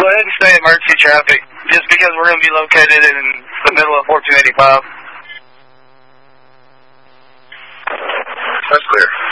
go ahead and stay emergency traffic, just because we're going to be located in the middle of 1485. That's clear.